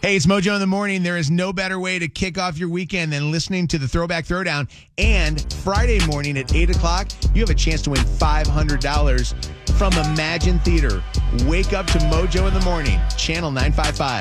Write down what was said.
Hey, it's Mojo in the Morning. There is no better way to kick off your weekend than listening to the Throwback Throwdown. And Friday morning at 8 o'clock, you have a chance to win $500 from Imagine Theater. Wake up to Mojo in the Morning, Channel 955.